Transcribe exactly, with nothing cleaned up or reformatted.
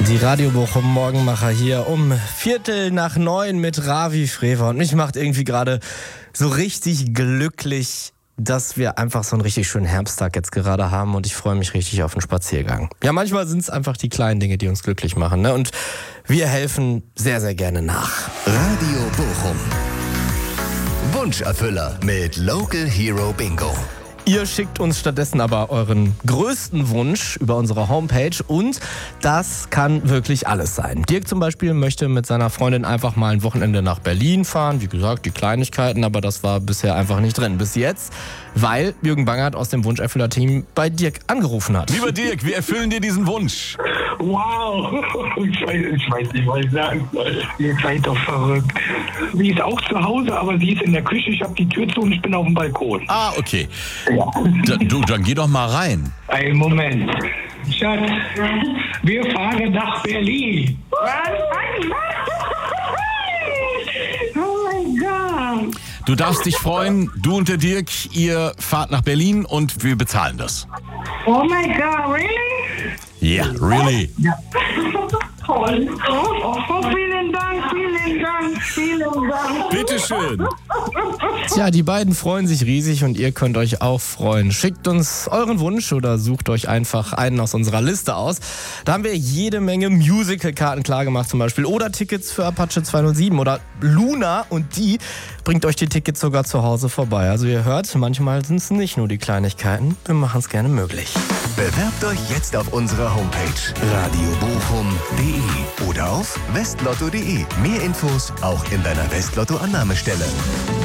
Die Radio Bochum Morgenmacher hier um Viertel nach neun mit Ravi Frewer. Und mich macht irgendwie gerade so richtig glücklich, dass wir einfach so einen richtig schönen Herbsttag jetzt gerade haben. Und ich freue mich richtig auf einen Spaziergang. Ja, manchmal sind es einfach die kleinen Dinge, die uns glücklich machen, ne? Und wir helfen sehr, sehr gerne nach. Radio Bochum. Wunscherfüller mit Local Hero Bingo. Ihr schickt uns stattdessen aber euren größten Wunsch über unsere Homepage und das kann wirklich alles sein. Dirk zum Beispiel möchte mit seiner Freundin einfach mal ein Wochenende nach Berlin fahren. Wie gesagt, die Kleinigkeiten, aber das war bisher einfach nicht drin. Bis jetzt, weil Jürgen Bangert aus dem Wunscherfüller-Team bei Dirk angerufen hat. Lieber Dirk, wir erfüllen dir diesen Wunsch. Wow, ich weiß, ich weiß nicht, was ich sagen soll. Ihr seid doch verrückt. Sie ist auch zu Hause, aber sie ist in der Küche. Ich habe die Tür zu und ich bin auf dem Balkon. Ah, okay. Ja. Da, du, dann geh doch mal rein. Einen Moment. Schatz, wir fahren nach Berlin. Oh mein Gott. Du darfst dich freuen, du und der Dirk, ihr fahrt nach Berlin und wir bezahlen das. Oh my God, really? Yeah, really. Ja. Toll. Oh, oh, vielen Dank, vielen Dank, vielen Dank. Bitteschön. Tja, die beiden freuen sich riesig und ihr könnt euch auch freuen. Schickt uns euren Wunsch oder sucht euch einfach einen aus unserer Liste aus. Da haben wir jede Menge Musical-Karten klargemacht zum Beispiel oder Tickets für Apache zweihundertsieben oder Luna und die bringt euch die Tickets sogar zu Hause vorbei. Also ihr hört, manchmal sind es nicht nur die Kleinigkeiten, wir machen es gerne möglich. Bewerbt euch jetzt auf unserer Homepage radio bochum punkt de oder auf westlotto punkt de. Mehr Infos auch in deiner Westlotto-Annahmestelle.